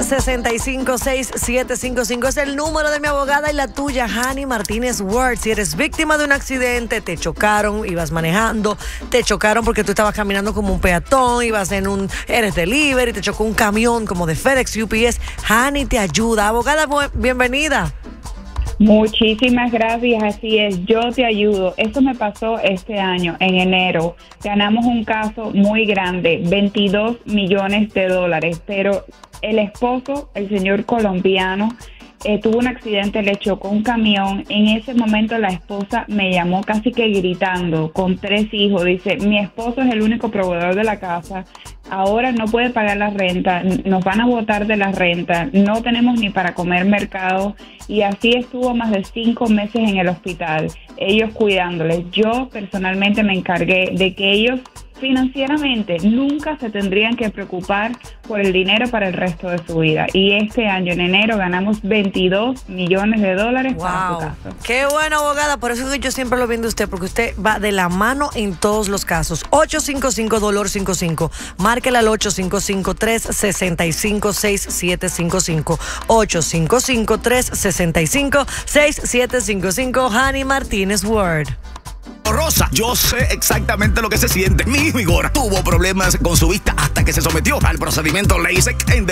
809-365-6755 es el número de mi abogada y la tuya, Hani Martínez Ward. Si eres víctima de un accidente, te chocaron, ibas manejando, te chocaron porque tú estabas caminando como un peatón, eres delivery, te chocó un camión como de FedEx, UPS, Hani te ayuda. Abogada, bienvenida. Muchísimas gracias, así es, yo te ayudo. Eso me pasó este año, en enero. Ganamos un caso muy grande, 22 millones de dólares, pero el esposo, el señor colombiano, tuvo un accidente, le chocó un camión. En ese momento la esposa me llamó casi que gritando, con 3 hijos. Dice, mi esposo es el único proveedor de la casa, ahora no puede pagar la renta, nos van a botar de la renta, no tenemos ni para comer mercado. Y así estuvo más de 5 meses en el hospital, ellos cuidándoles. Yo personalmente me encargué de que ellos financieramente nunca se tendrían que preocupar por el dinero para el resto de su vida. Y este año, en enero, ganamos 22 millones de dólares para su caso. Qué buena, abogada. Por eso es que yo siempre lo viendo a usted, porque usted va de la mano en todos los casos. 855-DOLOR55. Márquela al 855-365-6755. 855-365-6755. Hani Martínez Ward. Rosa, yo sé exactamente lo que se siente. Mi hijo Igor tuvo problemas con su vista hasta que se sometió al procedimiento LASIK en